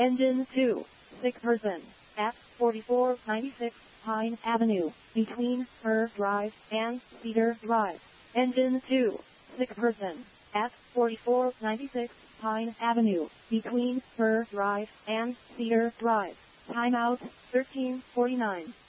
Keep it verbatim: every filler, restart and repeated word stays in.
Engine two, sick person, at forty-four ninety-six Pine Avenue, between Fir Drive and Cedar Drive. Engine two, sick person, at forty-four ninety-six Pine Avenue, between Fir Drive and Cedar Drive. Timeout thirteen forty-nine.